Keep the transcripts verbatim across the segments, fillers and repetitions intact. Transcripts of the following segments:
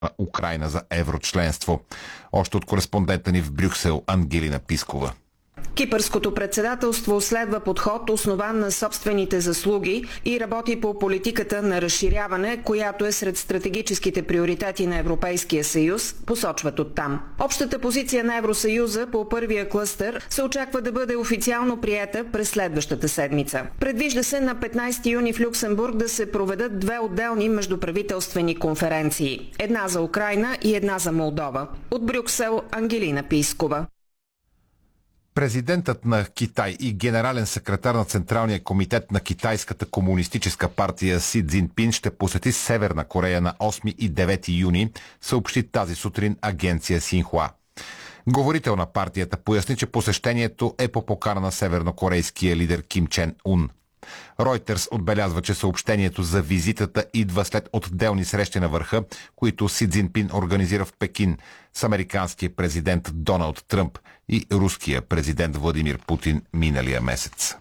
на Украйна за еврочленство. Още от кореспондента ни в Брюксел Ангелина Пискова. Кипърското председателство следва подход, основан на собствените заслуги и работи по политиката на разширяване, която е сред стратегическите приоритети на Европейския съюз, посочват оттам. Общата позиция на Евросъюза по първия клъстър се очаква да бъде официално приета през следващата седмица. Предвижда се на петнайсети юни в Люксембург да се проведат две отделни междуправителствени конференции. Една за Украйна и една за Молдова. От Брюксел Ангелина Пискова. Президентът на Китай и генерален секретар на Централния комитет на Китайската комунистическа партия Си Цзинпин ще посети Северна Корея на осми и девети юни, съобщи тази сутрин агенция Синхуа. Говорител на партията поясни, че посещението е по покана на севернокорейския лидер Ким Чен Ун. Ройтерс отбелязва, че съобщението за визитата идва след отделни срещи на върха, които Си Цзинпин организира в Пекин с американския президент Доналд Тръмп и руския президент Владимир Путин миналия месец.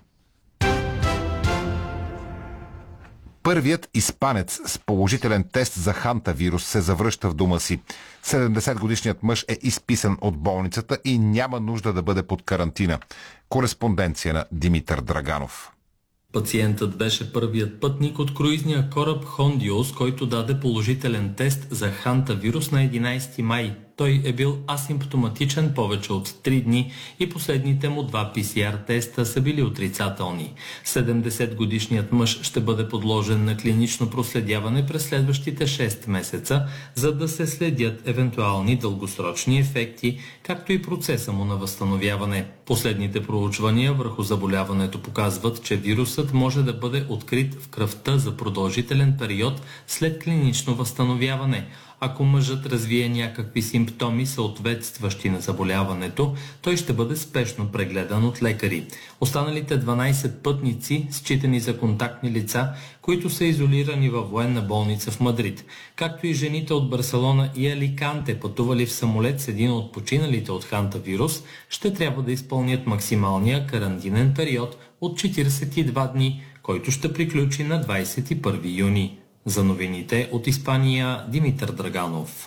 Първият испанец с положителен тест за хантавирус се завръща в дома си. седемдесетгодишният мъж е изписан от болницата и няма нужда да бъде под карантина. Кореспонденция на Димитър Драганов. Пациентът беше първият пътник от круизния кораб Хондиос, който даде положителен тест за хантавирус на единайсети май. Той е бил асимптоматичен повече от три дни и последните му два пи си ар теста са били отрицателни. седемдесетгодишният мъж ще бъде подложен на клинично проследяване през следващите шест месеца, за да се следят евентуални дългосрочни ефекти, както и процеса му на възстановяване. Последните проучвания върху заболяването показват, че вирусът може да бъде открит в кръвта за продължителен период след клинично възстановяване. Ако мъжът развие някакви симптоми, съответстващи на заболяването, той ще бъде спешно прегледан от лекари. Останалите дванайсет пътници, считани за контактни лица, които са изолирани във военна болница в Мадрид, както и жените от Барселона и Аликанте, пътували в самолет с един от починалите от хантавирус, ще трябва да изпълнят максималния карантинен период от четирийсет и два дни, който ще приключи на двайсет и първи юни. За новините от Испания Димитър Драганов.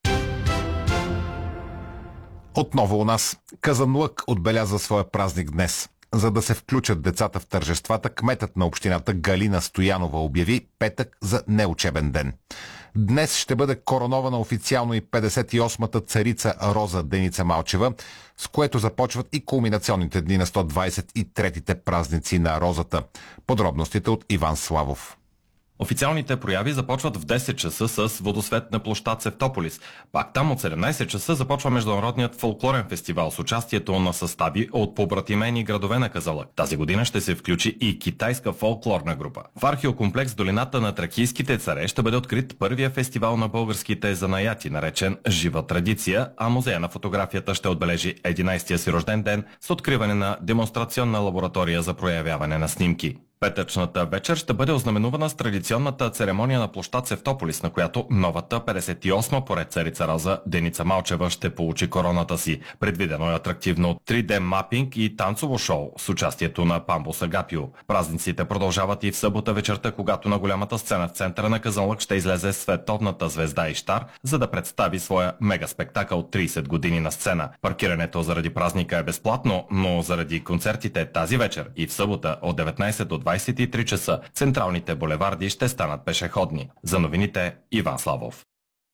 Отново у нас. Казанлък отбелязва своя празник днес. За да се включат децата в тържествата, кметът на общината Галина Стоянова обяви петък за неучебен ден. Днес ще бъде коронована официално и петдесет и осмата царица Роза Деница Малчева, с което започват и кулминационните дни на сто двайсет и третите празници на Розата. Подробностите от Иван Славов. Официалните прояви започват в десет часа с водосвет на площад Севтополис. Пак там от седемнайсет часа започва международният фолклорен фестивал с участието на състави от побратимени градове на Казанлък. Тази година ще се включи и китайска фолклорна група. В археокомплекс Долината на Тракийските царе ще бъде открит първия фестивал на българските занаяти, наречен Жива традиция, а музея на фотографията ще отбележи единайсетия си рожден ден с откриване на демонстрационна лаборатория за проявяване на снимки. Петъчната вечер ще бъде ознаменувана с традиционната церемония на площад Севтополис, на която новата петдесет и осма поред царица Роза Деница Малчева ще получи короната си. Предвидено е атрактивно три Д мапинг и танцово шоу с участието на Памбо Сагапио. Празниците продължават и в събота вечерта, когато на голямата сцена в центъра на Казанлък ще излезе световната звезда Иштар, за да представи своя мега спектакъл трийсет години на сцена. Паркирането заради празника е безплатно, но заради концертите тази вечер и в събота от деветнайсет до двайсет и три часа централните булеварди ще станат пешеходни. За новините Иван Славов.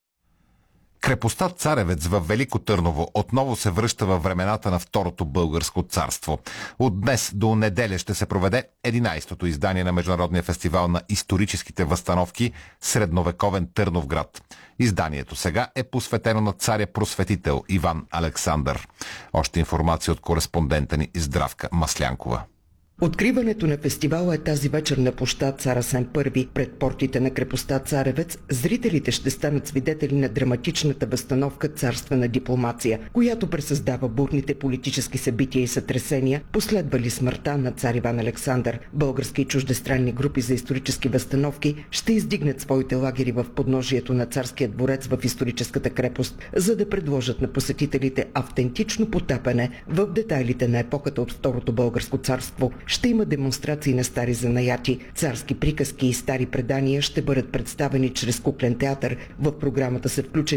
Крепостта Царевец във Велико Търново отново се връща във времената на Второто българско царство. От днес до неделя ще се проведе единайсетото издание на Международния фестивал на историческите възстановки Средновековен Търновград. Изданието сега е посветено на царя-просветител Иван Александър. Още информация от кореспондента ни Здравка Маслянкова. Откриването на фестивала е тази вечер на площад Цар Асен Първи. Пред портите на крепостта Царевец зрителите ще станат свидетели на драматичната възстановка царствена дипломация, която пресъздава бурните политически събития и сътресения, последвали смъртта на цар Иван Александър. Български и чуждестранни групи за исторически възстановки ще издигнат своите лагери в подножието на царския дворец в историческата крепост, за да предложат на посетителите автентично потапяне в детайлите на епохата от Второто българско царство. ще има демонстрации на стари занаяти. Царски приказки и стари предания ще бъдат представени чрез куклен театър. В програмата са включени